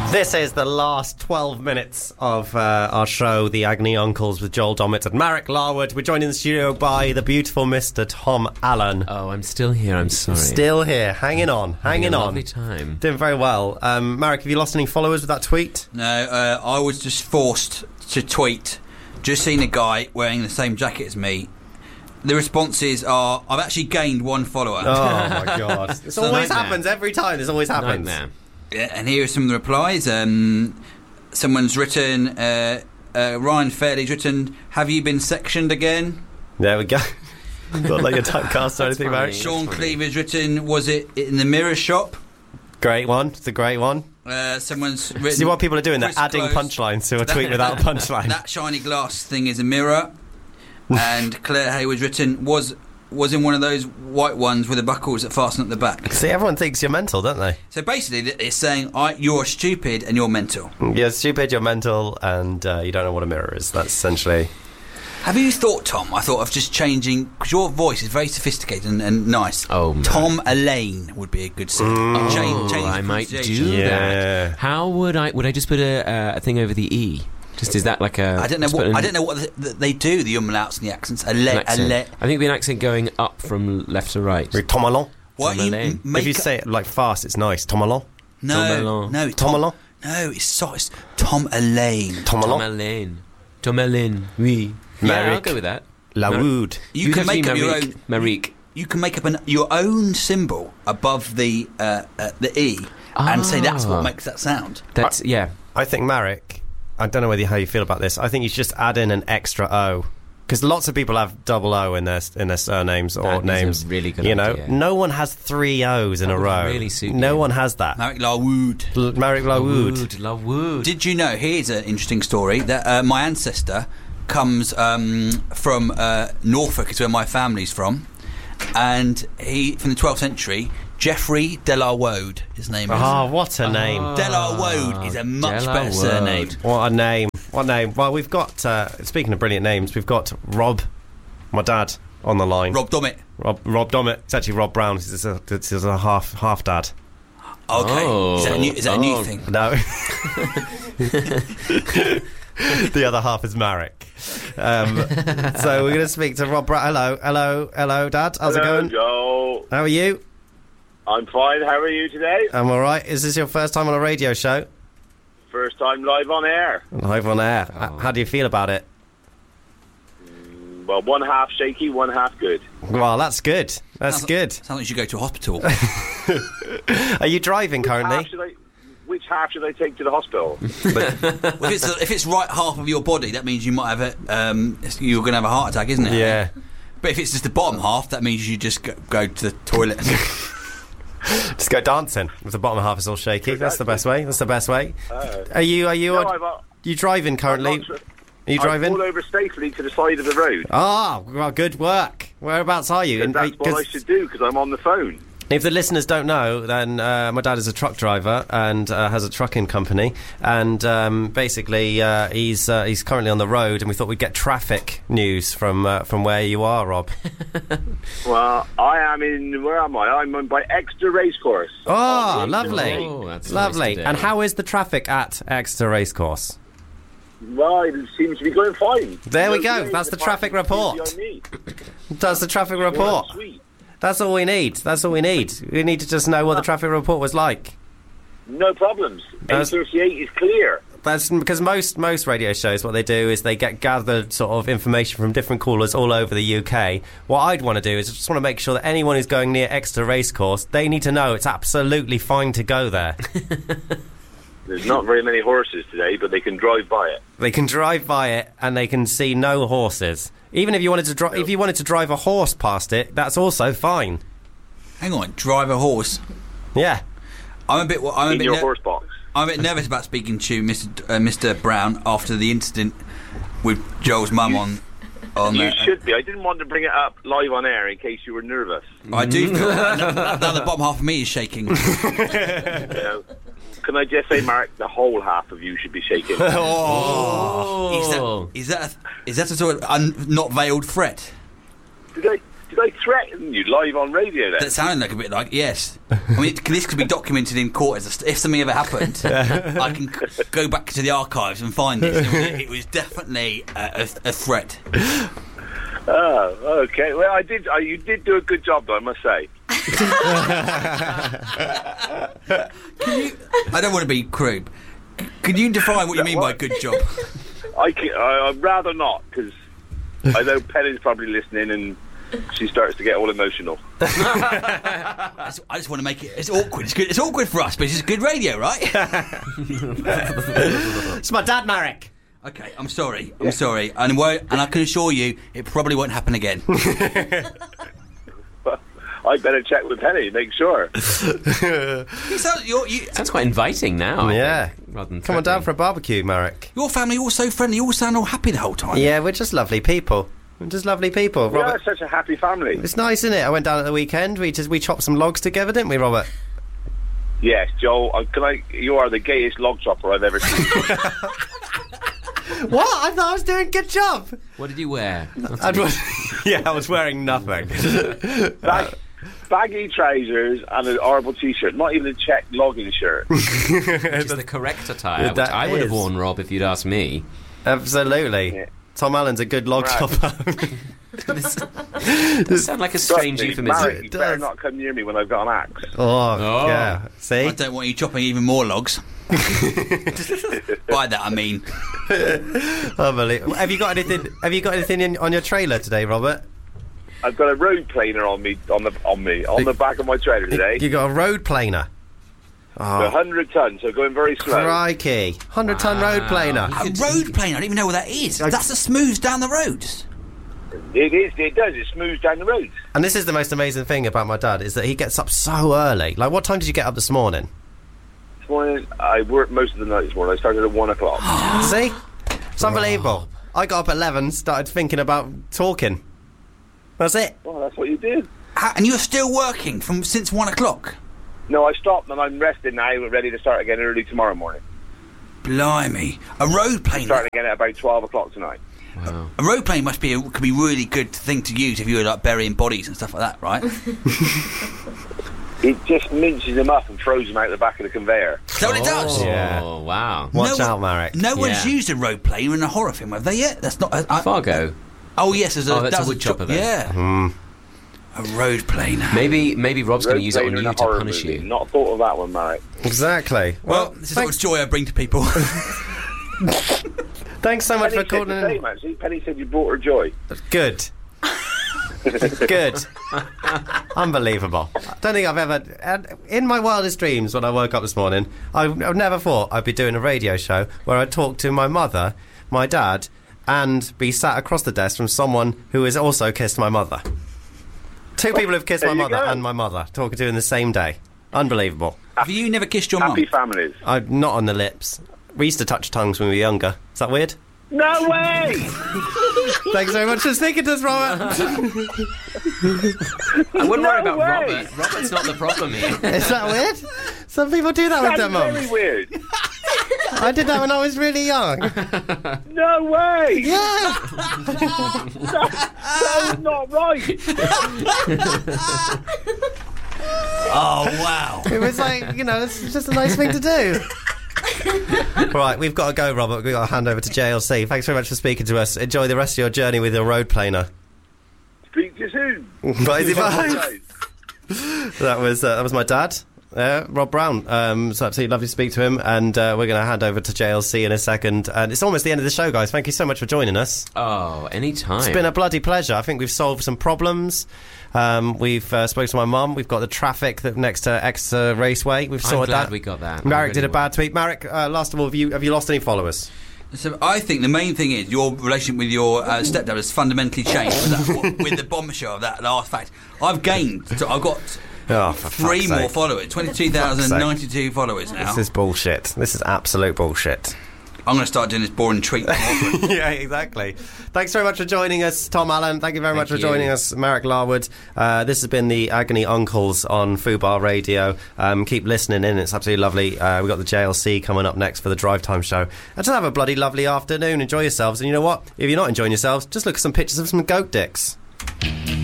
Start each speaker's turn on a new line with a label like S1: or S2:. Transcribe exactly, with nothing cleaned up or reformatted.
S1: This is the last twelve minutes of uh, our show, The Agony Uncles, with Joel Dommett and Marek Larwood. We're joined in the studio by the beautiful Mister Tom Allen.
S2: Oh, I'm still here, I'm sorry.
S1: Still here, hanging on, hanging
S2: Having a
S1: on.
S2: lovely time.
S1: Doing very well. Um, Marek, have you lost any followers with that tweet?
S3: No, uh, I was just forced to tweet. Just seen a guy wearing the same jacket as me. The responses are, I've actually gained one follower.
S1: Oh, my God. This always
S2: nightmare.
S1: happens every time. This always happens.
S2: Nightmare.
S3: Yeah, and here are some of the replies. Um, someone's written, uh, uh, Ryan Fairley's written, have you been sectioned again?
S1: There we go. Not like a typecast or anything,
S2: funny.
S1: Marek.
S3: Sean
S2: funny.
S3: Cleaver's written, was it in the mirror shop?
S1: Great one. It's a great one.
S3: Uh, someone's written...
S1: See what people are doing? They're
S3: Chris
S1: adding
S3: Close,
S1: punchlines to a
S3: that-
S1: tweet without a punchline.
S3: That shiny glass thing is a mirror. And Claire Hayward's written, was was in one of those white ones with the buckles that fasten at the back.
S1: See, everyone thinks you're mental, don't they?
S3: So basically, it's saying I, you're stupid and you're mental.
S1: You're stupid, you're mental, and uh, you don't know what a mirror is. That's essentially...
S3: Have you thought, Tom? I thought of just changing because your voice is very sophisticated and, and nice.
S2: Oh, man.
S3: Tom Elaine would be a good thing.
S2: Oh,
S3: change, change the
S2: I might do
S3: pronunciation.
S1: Yeah.
S2: that. How would I... Would I just put a, uh, a thing over the E? Just is that like a...
S3: I don't know
S2: just
S3: what
S2: put an-
S3: I don't know what the, the, they do. The umlauts and the accents.
S2: an
S3: Ale,
S2: accent?
S3: ale.
S2: I think it'd be an accent going up from left to right.
S1: Tom Allen.
S3: Why
S2: Tom
S3: you
S2: Elaine.
S3: m- make
S1: If you
S3: up-
S1: say it like fast, it's nice. Tom Allen.
S3: no,
S2: Tom Elaine.
S3: no, it's
S1: Tom Allen.
S3: No, it's so it's Tom Elaine.
S1: Tom
S2: Tom
S1: Allen.
S2: Elaine. Tom Elaine. Oui. Yeah, I'll
S1: Marek.
S2: go with that.
S1: Lawood.
S3: You
S2: You'd
S3: can
S2: have to
S3: make
S2: be
S3: up your
S2: Marique.
S3: own.
S2: Marique.
S3: You can make up an, your own symbol above the uh, uh, the E and say that's
S2: Ah.
S3: what makes that sound.
S2: That's... Yeah.
S1: I think, Marek, I don't know whether how you feel about this. I think you should just add in an extra O. Because lots of people have double O in their in their surnames or
S2: That is a
S1: names.
S2: really good
S1: You know,
S2: idea.
S1: no one has three O's in
S2: That
S1: a
S2: would
S1: row.
S2: really suit
S1: no
S2: you.
S1: one has that.
S3: Marek Larwood.
S1: L- Marek Lawood.
S2: Wood. Love wood.
S3: Did you know? Here's an interesting story that uh, my ancestor comes um, from uh, Norfolk, is where my family's from, and he from the twelfth century. Geoffrey de la Wode, his name is.
S1: Oh, what a name.
S2: Ah.
S3: De la Wode is a much
S2: De La
S3: better
S2: Wode.
S3: surname.
S1: What a name. What a name. Well, we've got, uh, speaking of brilliant names, we've got Rob, my dad, on the line.
S3: Rob Dommett.
S1: Rob, Rob Dommett. It's actually Rob Brown. He's a, he's a half half dad.
S3: Okay,
S2: Oh.
S3: is that a new, is that a new
S2: Oh.
S3: thing?
S1: No. The other half is Marek. Um, so we're going to speak to Rob Brown. Hello, hello, hello, Dad. How's
S4: Hello,
S1: it going?
S4: Joe.
S1: How are you?
S4: I'm fine. How are you today?
S1: I'm all right. Is this your first time on a radio show?
S4: First time live on air.
S1: Live on air. H-
S2: Oh.
S1: How do you feel about it?
S4: Well, one half shaky, one half good.
S1: Well, that's good. That's
S3: Sounds-
S1: good.
S3: Sounds like you should go to a hospital.
S1: Are you driving
S4: Half
S1: currently?
S4: should I, which half should I take to the hospital?
S3: Well, if it's the, if it's right half of your body, that means you might have a um, you're going to have a heart attack, isn't it?
S1: Yeah.
S3: But if it's just the bottom half, that means you just go, go to the toilet.
S1: Just go dancing if the bottom half is all shaky. That's the best way. That's the best way.
S4: Uh,
S1: Are you? Are you?
S4: no,
S1: Are
S4: I've, uh,
S1: you driving currently?
S4: I'm not-
S1: Are you
S4: I
S1: driving?
S4: pulled over safely to the side of the road.
S1: Ah, well, good work. Whereabouts are you?
S4: And
S1: And-
S4: that's what I
S1: 'cause
S4: should do because I'm on the phone.
S1: if the listeners don't know, then uh, my dad is a truck driver and uh, has a trucking company, and um, basically uh, he's uh, he's currently on the road, and we thought we'd get traffic news from uh, from where you are, Rob.
S4: Well, I am in. Where am I? I'm on by Exeter Racecourse.
S1: Oh,
S4: Oh,
S1: lovely,
S2: Oh, that's
S1: lovely.
S2: nice today.
S1: And how is the traffic at Exeter Racecourse?
S4: Well, it seems to be going fine.
S1: There we
S4: No
S1: go.
S4: delays
S1: That's the
S4: apart
S1: traffic
S4: from
S1: report.
S4: behind me.
S1: That's the traffic
S4: Well,
S1: report.
S4: sweet.
S1: That's all we need. That's all we need. We need to just know what the traffic report was like.
S4: No problems. A
S1: That's-
S4: thirty-eight is clear.
S1: That's because most most radio shows, what they do is they get gathered sort of information from different callers all over the U K. What I'd want to do is I just want to make sure that anyone who's going near Exeter Racecourse, they need to know it's absolutely fine to go there.
S4: There's not very many horses today, but they can drive by it.
S1: They can drive by it and they can see no horses. Even if you wanted to drive, if you wanted to drive a horse past it, that's also fine.
S3: Hang on, drive a horse.
S1: Yeah.
S3: I'm a bit. I'm a
S4: In
S3: bit.
S4: your
S3: ner-
S4: horse box.
S3: I'm a bit nervous about speaking to Mister D- uh, Mister Brown after the incident with Joel's mum on. On
S4: You
S3: uh,
S4: should be. I didn't want to bring it up live on air in case you were nervous.
S3: I do feel that now, now the bottom half of me is shaking.
S4: You know? Can I just say, Mark, the whole half of you should be shaking.
S3: Oh, is that is that a, is that a sort of un, not veiled threat?
S4: Did I did I threaten you live on radio then?
S3: That sounded like a bit like, yes. I mean, it, this could be documented in court. As a, st- if something ever happened, I can c- go back to the archives and find this. It was, it was definitely a, a, a threat.
S4: Oh, okay. Well, I did. Uh, you did do a good job, though, I must say.
S3: Can you, I don't want to be crude. C- Can you define what you mean by good job?
S4: I can, uh, I'd rather not, because I know Penny's probably listening and she starts to get all emotional.
S3: I just, I just want to make it. It's awkward. It's good. It's awkward for us, but it's just good radio, right?
S1: It's my dad, Marek.
S3: Okay, I'm sorry. I'm sorry, and, won't, and I can assure you, it probably won't happen again.
S4: I better check with Penny, make sure.
S3: You sound, you're, you,
S2: Sounds quite inviting now. I
S1: Yeah.
S2: think, rather than
S1: Come on down
S2: threatening.
S1: for a barbecue, Marek.
S3: your family all so friendly. You all sound all happy the whole time.
S1: Yeah, we're just lovely people. We're just lovely people.
S4: We are
S1: Robert,
S4: such a happy family.
S1: it's nice, isn't it? I went down at the weekend. We just we chopped some logs together, didn't we, Robert?
S4: Yes, Joe, uh, can I, you are the gayest log chopper I've ever seen.
S1: What? I thought I was doing a good job.
S2: What did you wear?
S1: I'd wa- yeah, I was wearing nothing.
S4: Bag, baggy trousers and an horrible t-shirt, not even a check logging shirt.
S2: Which is the correct attire, which
S1: That
S2: I would have
S1: is.
S2: worn, Rob, if you'd asked me.
S1: Absolutely.
S4: Yeah.
S1: Tom Allen's a good log
S4: Right.
S1: chopper.
S2: Does sound like a strange
S4: Trust me,
S2: euphemism.
S4: Marek, you
S1: It
S4: better
S1: does.
S4: not come near me when I've got an axe.
S1: oh,
S2: Oh.
S1: yeah. See?
S3: I don't want you chopping even more logs. By that I mean,
S1: Unbelievable. Have you got anything? Have you got anything in, on your trailer today, Robert?
S4: I've got a road planer on me, on the on me, on the back of my trailer today.
S1: You got a road planer.
S4: A
S1: Oh,
S4: hundred tons, so going very slow.
S1: crikey! Hundred ton road planer.
S3: a road plane. I don't even know what that is. That's the smooths down the roads.
S4: It is. It does. It smooths down the roads.
S1: And this is the most amazing thing about my dad is that he gets up so early. Like, what time did you get up this morning?
S4: This morning, I worked most of the night this morning. I started at one o'clock.
S1: See, it's unbelievable. I got up at eleven, started thinking about talking. That's it.
S4: Well, that's what you did.
S3: How, and you're still working from since one o'clock.
S4: No, I stopped and I'm resting now. We're ready to start again early tomorrow morning.
S3: Blimey, a road plane.
S4: Starting again at about twelve o'clock tonight.
S2: Wow.
S3: A road plane must be a, could be a really good thing to use if you were like burying bodies and stuff like that, right?
S4: It just minces them up and throws them out the back of the conveyor.
S3: Is that what it does?
S2: Oh,
S1: Yeah.
S2: wow.
S1: Watch
S3: No
S1: out,
S3: one-
S1: Marek.
S3: No one's
S2: Yeah.
S3: used a road plane in a horror film, have they yet? That's not. I, I,
S2: Fargo.
S3: oh yes, there's a,
S2: Oh, that's
S3: that
S2: a
S3: was
S2: wood chopper then.
S3: Yeah,
S1: Mm.
S3: a road plane.
S2: Maybe maybe Rob's going
S4: Road
S2: to use it on
S4: planer in
S2: you
S4: a
S2: to
S4: horror
S2: punish
S4: movie.
S2: you.
S4: Not thought of that one, Marek.
S1: Exactly.
S3: Well,
S1: Well,
S3: this is the
S1: thanks,
S3: joy I bring to people.
S1: thanks so much
S4: Penny
S1: for
S4: said
S1: calling
S4: the
S1: in.
S4: same, actually. Penny said you brought her joy.
S1: Good. Good. Unbelievable. I don't think I've ever... and in my wildest dreams, when I woke up this morning, I, I never thought I'd be doing a radio show where I'd talk to my mother, my dad, and be sat across the desk from someone who has also kissed my mother. Two people have kissed
S4: There
S1: my
S4: you
S1: mother
S4: go.
S1: and my mother, talking to in the same day. Unbelievable.
S3: Have you never kissed your
S4: Happy
S3: mum?
S4: families.
S1: I'm not on the lips. We used to touch tongues when we were younger. Is that weird?
S4: No way!
S1: Thanks very much for speaking to us, Robert.
S2: I wouldn't
S4: No
S2: worry about
S4: way.
S2: Robert. Robert's not the problem here.
S1: Is that weird? Some people do that with their
S4: That's very
S1: mums.
S4: weird.
S1: I did that when I was really young.
S4: No way!
S1: Yeah.
S4: That is not right.
S3: Oh wow!
S1: It was like, you know, it's just a nice thing to do. Right, we've got to go, Robert. We've got to hand over to J L C. Thanks very much for speaking to us. Enjoy the rest of your journey with your road planer.
S4: Speak to you soon.
S1: Bye, bye.
S4: Guys.
S1: That was uh, that was my dad, uh, Rob Brown. Um, it's absolutely lovely to speak to him, and uh, we're going to hand over to J L C in a second. And it's almost the end of the show, guys. Thank you so much for joining us.
S2: Oh, any time.
S1: It's been a bloody pleasure. I think we've solved some problems. Um, we've uh, spoken to my mum. We've got the traffic that next to Exeter Raceway. We've
S2: I'm
S1: sorted
S2: glad
S1: that.
S2: we got that.
S1: Marek
S2: I really
S1: did a
S2: was.
S1: bad tweet. Marek, uh, last of all, have you have you lost any followers?
S3: So I think the main thing is your relationship with your uh, stepdad has fundamentally changed with, that, with the bombshell of that last fact. I've gained. So I've got
S1: Oh, for
S3: three
S1: fuck's
S3: more
S1: sake.
S3: followers. Twenty-two thousand ninety-two followers now.
S1: This is bullshit. This is absolute bullshit.
S3: I'm going to start doing this boring treat. more often.
S1: Yeah, exactly. Thanks very much for joining us, Tom Allen. Thank you very
S2: Thank
S1: much for
S2: you.
S1: joining us, Marek Larwood. Uh, this has been the Agony Uncles on Fubar Radio. Um, keep listening in. It's absolutely lovely. Uh, we've got the J L C coming up next for the Drive Time show. And just have a bloody lovely afternoon. Enjoy yourselves. And you know what? If you're not enjoying yourselves, just look at some pictures of some goat dicks.